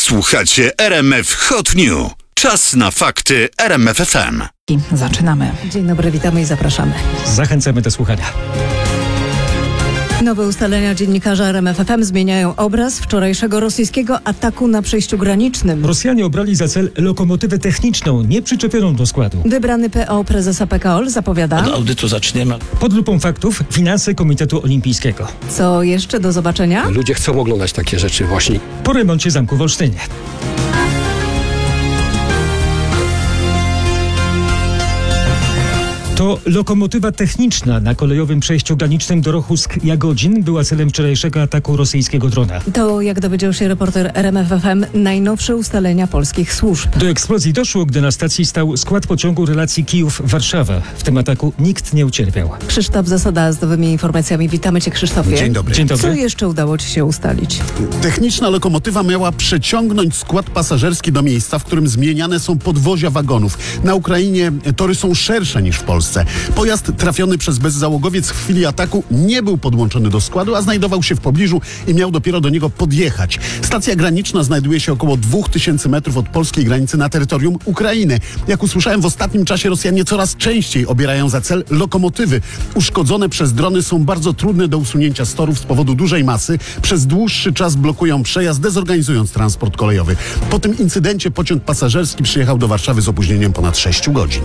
Słuchacie RMF Hot News. Czas na fakty RMF FM. Zaczynamy. Dzień dobry, witamy i zapraszamy. Zachęcamy do słuchania. Nowe ustalenia dziennikarza RMF FM zmieniają obraz wczorajszego rosyjskiego ataku na przejściu granicznym. Rosjanie obrali za cel lokomotywę techniczną, nie przyczepioną do składu. Wybrany PO prezesa PKOL zapowiada: Od audytu zaczniemy. Pod lupą faktów finanse Komitetu Olimpijskiego. Co jeszcze do zobaczenia? Ludzie chcą oglądać takie rzeczy właśnie. Po remoncie zamku w Olsztynie. To lokomotywa techniczna na kolejowym przejściu granicznym Dorochówsk-Jagodzin była celem wczorajszego ataku rosyjskiego drona. To, jak dowiedział się reporter RMF FM, najnowsze ustalenia polskich służb. Do eksplozji doszło, gdy na stacji stał skład pociągu relacji Kijów-Warszawa. W tym ataku nikt nie ucierpiał. Krzysztof Zasada z nowymi informacjami. Witamy Cię, Krzysztofie. Dzień dobry. Dzień dobry. Co jeszcze udało Ci się ustalić? Techniczna lokomotywa miała przeciągnąć skład pasażerski do miejsca, w którym zmieniane są podwozia wagonów. Na Ukrainie tory są szersze niż w Polsce. Pojazd trafiony przez bezzałogowiec w chwili ataku nie był podłączony do składu, a znajdował się w pobliżu i miał dopiero do niego podjechać. Stacja graniczna znajduje się około 2000 metrów od polskiej granicy na terytorium Ukrainy. Jak usłyszałem, w ostatnim czasie Rosjanie coraz częściej obierają za cel lokomotywy. Uszkodzone przez drony są bardzo trudne do usunięcia z torów z powodu dużej masy. Przez dłuższy czas blokują przejazd, dezorganizując transport kolejowy. Po tym incydencie pociąg pasażerski przyjechał do Warszawy z opóźnieniem ponad 6 godzin.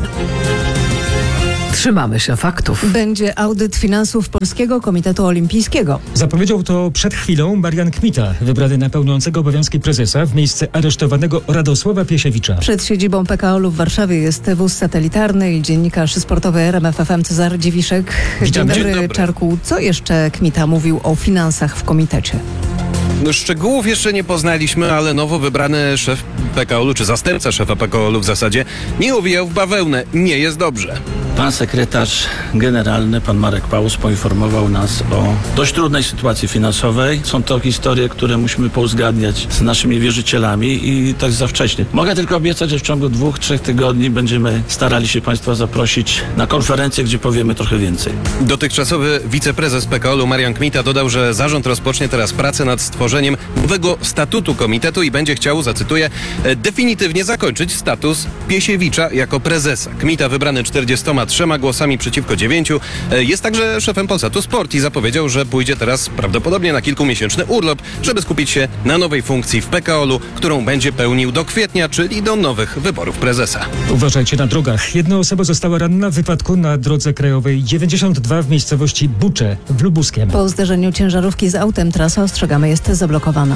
Trzymamy się faktów. Będzie audyt finansów Polskiego Komitetu Olimpijskiego. Zapowiedział to przed chwilą Marian Kmita, wybrany na pełniącego obowiązki prezesa w miejsce aresztowanego Radosława Piesiewicza. Przed siedzibą PKOL-u w Warszawie jest wóz satelitarny i dziennikarz sportowy RMF FM Cezary Dziwiszek. Witamy. Dzień Dzień dobry, dobry. Czarku. Co jeszcze Kmita mówił o finansach w komitecie? No, szczegółów jeszcze nie poznaliśmy, ale nowo wybrany szef PKOL-u, czy zastępca szefa PKOL-u w zasadzie, nie owijał w bawełnę. Nie jest dobrze. Pan sekretarz generalny, pan Marek Paus, poinformował nas o dość trudnej sytuacji finansowej. Są to historie, które musimy pouzgadniać z naszymi wierzycielami i to jest za wcześnie. Mogę tylko obiecać, że w ciągu 2-3 tygodni będziemy starali się Państwa zaprosić na konferencję, gdzie powiemy trochę więcej. Dotychczasowy wiceprezes PKOL-u Marian Kmita dodał, że zarząd rozpocznie teraz pracę nad stworzeniem nowego statutu komitetu i będzie chciał, zacytuję, definitywnie zakończyć status Piesiewicza jako prezesa. Kmita, wybrany 43 głosami przeciwko 9, jest także szefem Polsatu Sport i zapowiedział, że pójdzie teraz prawdopodobnie na kilkumiesięczny urlop, żeby skupić się na nowej funkcji w PKOL-u, którą będzie pełnił do kwietnia, czyli do nowych wyborów prezesa. Uważajcie na drogach. Jedna osoba została ranna w wypadku na drodze krajowej 92 w miejscowości Bucze w Lubuskiem. Po zderzeniu ciężarówki z autem trasa, ostrzegamy, jest zablokowana.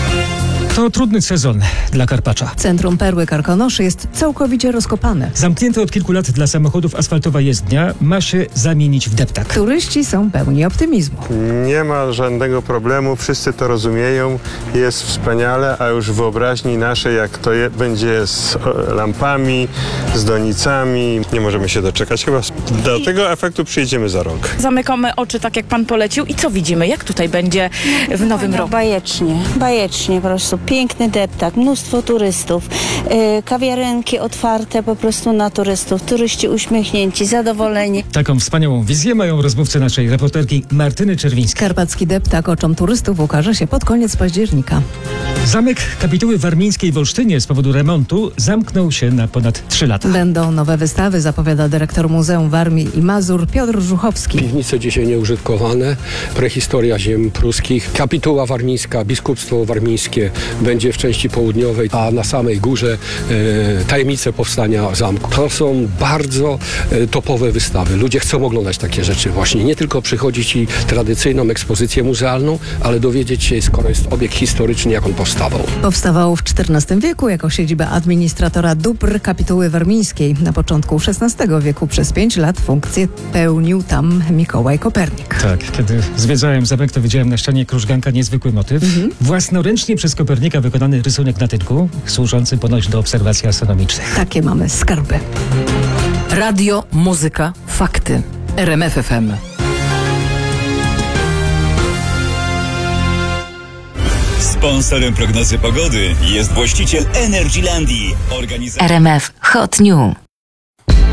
To trudny sezon dla Karpacza. Centrum Perły Karkonoszy jest całkowicie rozkopane. Zamknięta od kilku lat dla samochodów asfaltowa jezdnia ma się zamienić w deptak. Turyści są pełni optymizmu. Nie ma żadnego problemu, wszyscy to rozumieją, jest wspaniale, a już w wyobraźni naszej, jak to będzie z lampami, z donicami, nie możemy się doczekać. Chyba do tego efektu przyjdziemy za rok. Zamykamy oczy tak, jak pan polecił i co widzimy? Jak tutaj będzie w nowym roku? Bajecznie po prostu. Piękny deptak, mnóstwo turystów, kawiarenki otwarte po prostu na turystów, turyści uśmiechnięci, zadowoleni. Taką wspaniałą wizję mają rozmówcy naszej reporterki Martyny Czerwińskiej. Karpacki deptak oczom turystów ukaże się pod koniec października. Zamek Kapituły Warmińskiej w Olsztynie z powodu remontu zamknął się na ponad 3 lata. Będą nowe wystawy, zapowiada dyrektor Muzeum Warmii i Mazur Piotr Żuchowski. Piwnice dzisiaj nieużytkowane, prehistoria ziem pruskich, kapituła warmińska, biskupstwo warmińskie będzie w części południowej, a na samej górze tajemnice powstania zamku. To są bardzo topowe wystawy. Ludzie chcą oglądać takie rzeczy właśnie. Nie tylko przychodzić i tradycyjną ekspozycję muzealną, ale dowiedzieć się, skoro jest obiekt historyczny, jak on powstawał. Powstawał w XIV wieku jako siedziba administratora dóbr kapituły warmińskiej. Na początku XVI wieku przez 5 lat funkcję pełnił tam Mikołaj Kopernik. Tak, kiedy zwiedzałem zamek, to widziałem na ścianie krużganka niezwykły motyw. Własnoręcznie przez Kopernika wykonany rysunek na tynku, służący ponoć do obserwacji astronomicznych. Takie mamy skarby. Radio, muzyka, fakty. RMF FM. Sponsorem prognozy pogody jest właściciel Energylandii. RMF Hot News.